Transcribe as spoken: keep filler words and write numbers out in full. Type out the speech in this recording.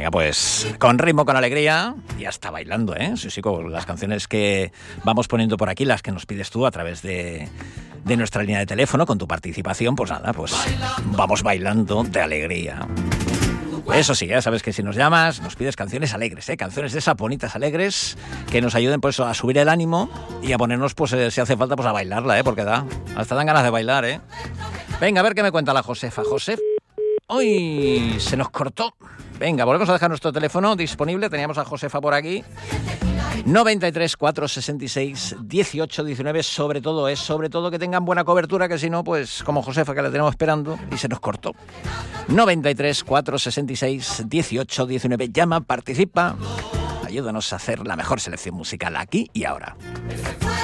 Venga, pues con ritmo, con alegría y hasta bailando, ¿eh? Sí, sí, con las canciones que vamos poniendo por aquí, las que nos pides tú a través de, de nuestra línea de teléfono, con tu participación, pues nada, pues vamos bailando de alegría. Eso sí, ya sabes que si nos llamas, nos pides canciones alegres, ¿eh? Canciones de esas bonitas alegres que nos ayuden pues a subir el ánimo y a ponernos, pues eh, si hace falta, pues a bailarla, ¿eh? Porque da, hasta dan ganas de bailar, ¿eh? Venga, a ver qué me cuenta la Josefa. Josef, ¡uy! Se nos cortó. Venga, volvemos a dejar nuestro teléfono disponible. Teníamos a Josefa por aquí. noventa y tres, cuatrocientos sesenta y seis, dieciocho diecinueve. Sobre todo es, sobre todo que tengan buena cobertura, que si no, pues como Josefa, que la tenemos esperando y se nos cortó. noventa y tres, cuatrocientos sesenta y seis, dieciocho diecinueve. Llama, participa. Ayúdanos a hacer la mejor selección musical aquí y ahora.